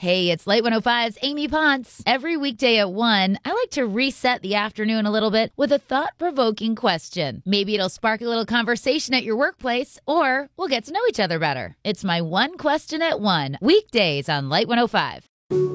Hey, it's Light 105's Amy Ponce. Every weekday at 1, I like to reset the afternoon a little bit with a thought-provoking question. Maybe it'll spark a little conversation at your workplace, or we'll get to know each other better. It's my one question at 1, weekdays on Light 105.